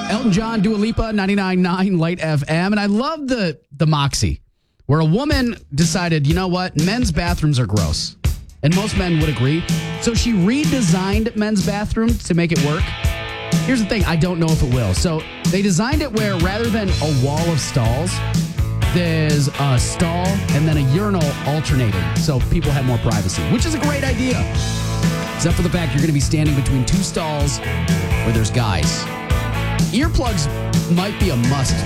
Elton John, Dua Lipa, 99.9 Light FM. And I love the moxie, where a woman decided, you know what, men's bathrooms are gross. And most men would agree. So she redesigned men's bathrooms to make it work. Here's the thing, I don't know if it will. So they designed it where rather than a wall of stalls, there's a stall and then a urinal alternating. So people have more privacy, which is a great idea. Except for the fact you're going to be standing between two stalls where there's guys. Earplugs might be a must